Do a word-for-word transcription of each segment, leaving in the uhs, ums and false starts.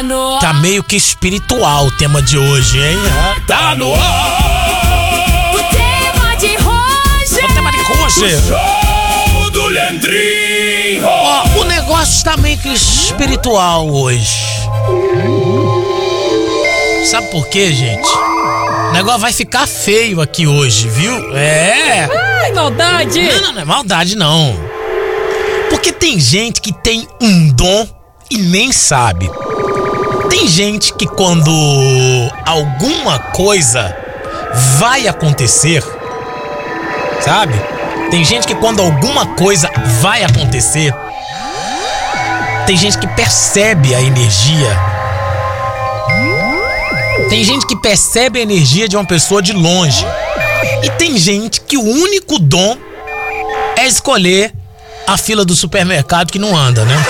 no ar. Tá meio que espiritual o tema de hoje, hein? Tá no ar. O tema de hoje. O tema de hoje. Show do Leandrinho. Ó, o negócio tá meio que espiritual hoje. Sabe por quê, gente? O negócio vai ficar feio aqui hoje, viu? É. Ai, maldade. Não, não, não é maldade, não. Porque tem gente que tem um dom e nem sabe. Tem gente que quando alguma coisa vai acontecer, sabe? Tem gente que quando alguma coisa vai acontecer, tem gente que percebe a energia. Tem gente que percebe a energia de uma pessoa de longe. E tem gente que o único dom é escolher a fila do supermercado que não anda, né?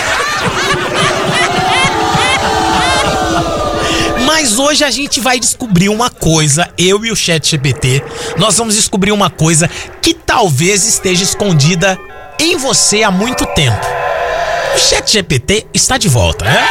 Mas hoje a gente vai descobrir uma coisa, eu e o ChatGPT, nós vamos descobrir uma coisa que talvez esteja escondida em você há muito tempo. O ChatGPT está de volta, né?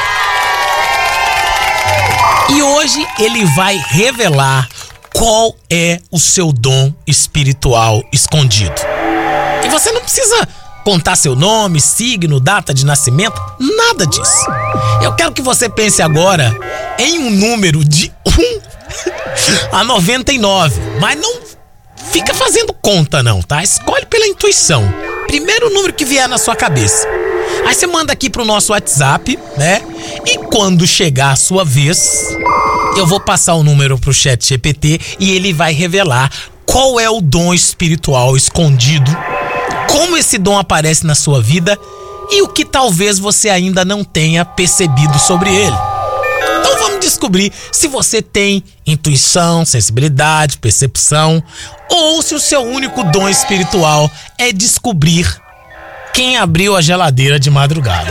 E hoje ele vai revelar qual é o seu dom espiritual escondido. E você não precisa contar seu nome, signo, data de nascimento, nada disso. Eu quero que você pense agora em um número de um a noventa e nove, mas não fica fazendo conta não, tá? Escolhe pela intuição. Primeiro número que vier na sua cabeça. Aí você manda aqui pro nosso WhatsApp, né? E quando chegar a sua vez, eu vou passar o número pro ChatGPT e ele vai revelar qual é o dom espiritual escondido, como esse dom aparece na sua vida e o que talvez você ainda não tenha percebido sobre ele. Então vamos descobrir se você tem intuição, sensibilidade, percepção, ou se o seu único dom espiritual é descobrir quem abriu a geladeira de madrugada.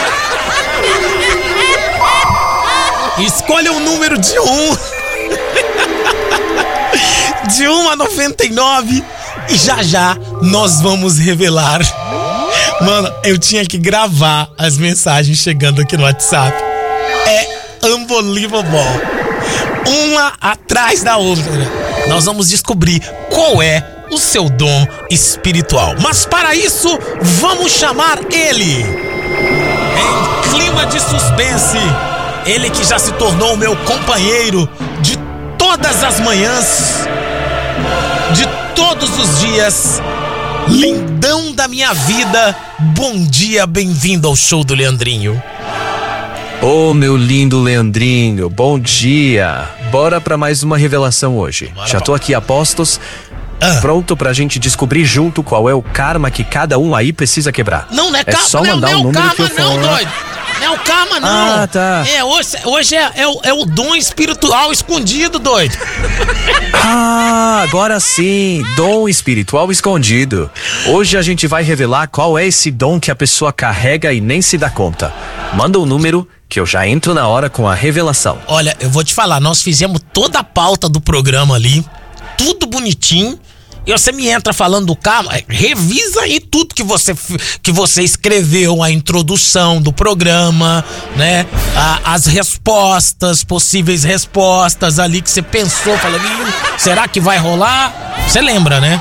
Escolha o número de um de um a noventa e nove e já já nós vamos revelar. Mano, eu tinha que gravar as mensagens chegando aqui no WhatsApp. É unbelievable. Uma atrás da outra. Nós vamos descobrir qual é o seu dom espiritual. Mas para isso, vamos chamar ele. Em clima de suspense, ele que já se tornou meu companheiro de todas as manhãs, de todos os dias, lindão da minha vida. Bom dia, bem-vindo ao show do Leandrinho. Ô, oh, meu lindo Leandrinho, bom dia. Bora pra mais uma revelação hoje. Bora, Já tô aqui a postos, ah. pronto pra gente descobrir junto qual é o karma que cada um aí precisa quebrar. Não, não é, é karma, só mandar não, um não é o número karma, que eu não, for. doido. Não é o karma, não. Ah, tá. É, hoje, hoje é, é, o, é o dom espiritual escondido, doido. Ah, agora sim, dom espiritual escondido. Hoje a gente vai revelar qual é esse dom que a pessoa carrega e nem se dá conta. Manda o um número que eu já entro na hora com a revelação. Olha, eu vou te falar, nós fizemos toda a pauta do programa ali, tudo bonitinho, e você me entra falando do karma, revisa aí tudo que você, que você escreveu, a introdução do programa, né? A, as respostas, possíveis respostas ali que você pensou, falando, será que vai rolar? Você lembra, né?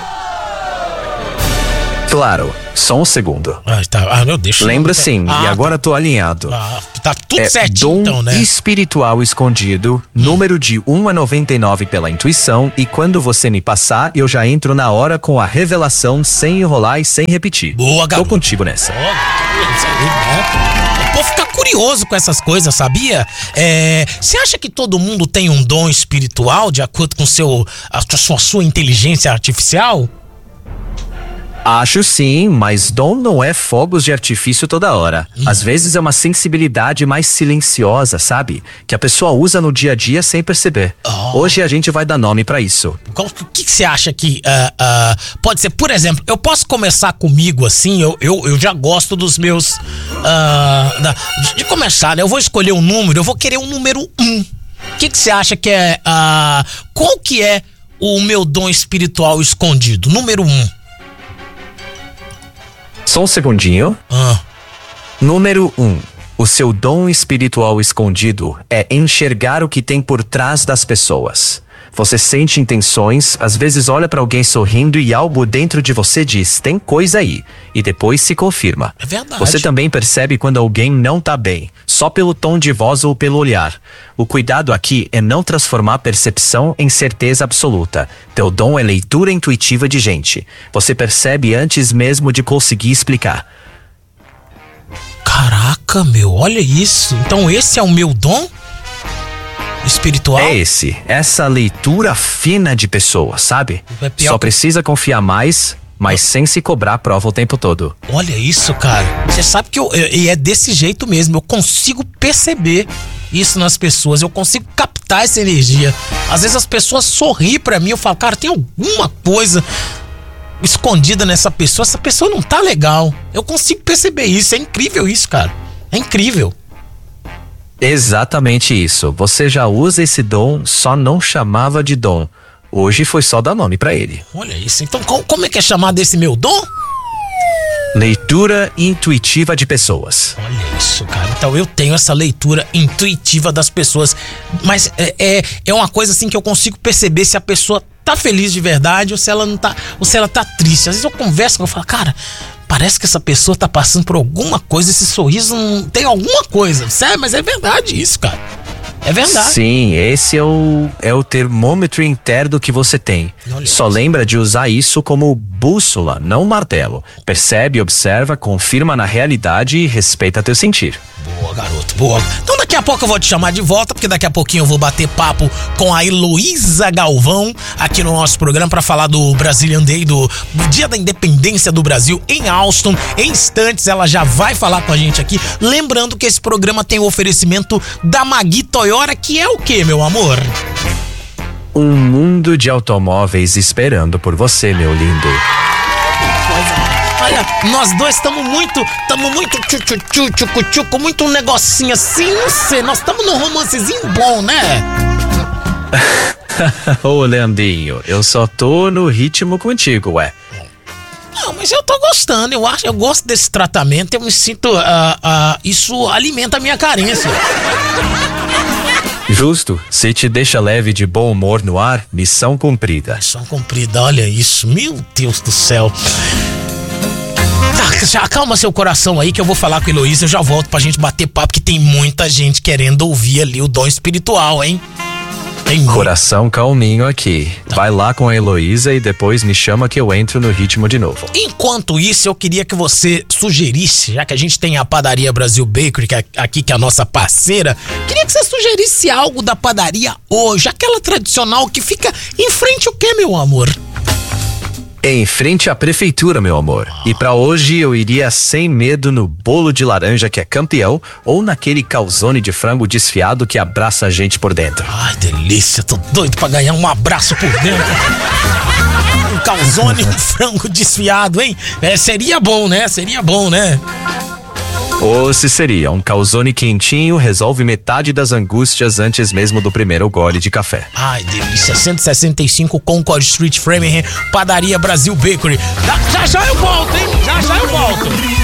Claro, só um segundo. Ah, tá. Ah, meu Deus. Lembra sim, ah, e agora tô alinhado. Ah, tá tudo É certinho dom então, né? espiritual escondido, número de um a noventa e nove pela intuição, e quando você me passar, eu já entro na hora com a revelação sem enrolar e sem repetir. Boa, garoto. Tô contigo nessa. Oh, isso aí, né? O povo fica curioso com essas coisas, sabia? É, você acha que todo mundo tem um dom espiritual de acordo com seu, a sua, sua inteligência artificial? Acho sim, mas dom não é fogos de artifício toda hora. Hum. Às vezes é uma sensibilidade mais silenciosa, sabe? Que a pessoa usa no dia a dia sem perceber. Oh. Hoje a gente vai dar nome pra isso. O que você acha que uh, uh, pode ser? Por exemplo, eu posso começar comigo assim, eu, eu, eu já gosto dos meus... Uh, da, de, de começar, né? Eu vou escolher um número, eu vou querer um número um. O que você acha que é... Uh, qual que é o meu dom espiritual escondido? Número um. Só um segundinho. Ah. Número um. O seu dom espiritual escondido é enxergar o que tem por trás das pessoas. Você sente intenções, às vezes olha para alguém sorrindo e algo dentro de você diz, tem coisa aí, e depois se confirma. É verdade. Você também percebe quando alguém não tá bem, só pelo tom de voz ou pelo olhar. O cuidado aqui é não transformar percepção em certeza absoluta. Teu dom é leitura intuitiva de gente. Você percebe antes mesmo de conseguir explicar. Caraca, meu, olha isso. Então esse é o meu dom espiritual? É esse, essa leitura fina de pessoas, sabe? É pior Só que- precisa confiar mais, mas sem se cobrar a prova o tempo todo. Olha isso, cara. Você sabe que eu, eu- e é desse jeito mesmo. Eu consigo perceber isso nas pessoas. Eu consigo captar essa energia. Às vezes as pessoas sorriem pra mim. Eu falo, cara, tem alguma coisa escondida nessa pessoa. Essa pessoa não tá legal. Eu consigo perceber isso. É incrível isso, cara. É incrível. Exatamente isso. Você já usa esse dom, só não chamava de dom. Hoje foi só dar nome pra ele. Olha isso. Então, co- como é que é chamado esse meu dom? Leitura intuitiva de pessoas. Olha isso, cara. Então eu tenho essa leitura intuitiva das pessoas. Mas é, é, é uma coisa assim que eu consigo perceber se a pessoa tá feliz de verdade ou se ela não tá, ou se ela tá triste. Às vezes eu converso com ela e falo, cara, parece que essa pessoa tá passando por alguma coisa, esse sorriso não tem alguma coisa. Sério, mas é verdade isso, cara. É verdade. Sim, esse é o, é o termômetro interno que você tem. Olha Só isso. lembra de usar isso como bússola, não martelo. Percebe, observa, confirma na realidade e respeita teu sentir. Boa, garoto, boa. Então daqui a pouco eu vou te chamar de volta, porque daqui a pouquinho eu vou bater papo com a Heloísa Galvão aqui no nosso programa pra falar do Brazilian Day, do, do Dia da Independência do Brasil em Austin. Em instantes ela já vai falar com a gente aqui. Lembrando que esse programa tem o oferecimento da Magui Toyota, que é o quê, meu amor? Um mundo de automóveis esperando por você, meu lindo. Olha, nós dois estamos muito, estamos muito tchu tchu tchu tchu tchu com muito um negocinho assim, não sei, nós estamos num romancezinho bom, né? Ô, Leandrinho, eu só tô no ritmo contigo, ué. Não, mas eu tô gostando, eu acho, eu gosto desse tratamento, eu me sinto, ah, ah, isso alimenta a minha carência. Justo, se te deixa leve de bom humor no ar, missão cumprida. Missão cumprida, olha isso, meu Deus do céu. Tá, já acalma seu coração aí que eu vou falar com a Heloísa, eu já volto pra gente bater papo, que tem muita gente querendo ouvir ali o dom espiritual, hein? Tem muito. Coração calminho aqui. Vai lá com a Heloísa e depois me chama que eu entro no ritmo de novo. Enquanto isso, eu queria que você sugerisse, já que a gente tem a Padaria Brasil Bakery que é aqui, que é a nossa parceira, queria que você sugerisse algo da padaria hoje, aquela tradicional que fica em frente o quê, meu amor? Em frente à prefeitura, meu amor. E pra hoje eu iria sem medo no bolo de laranja que é campeão ou naquele calzone de frango desfiado que abraça a gente por dentro. Ai, delícia, tô doido pra ganhar um abraço por dentro. Um calzone, um frango desfiado, hein? É, seria bom, né? Seria bom, né? Ou se seria, um calzone quentinho resolve metade das angústias antes mesmo do primeiro gole de café. Ai, delícia, cento e sessenta e cinco Concord Street, Framingham, Padaria Brasil Bakery. Já já eu volto, hein? Já já eu volto.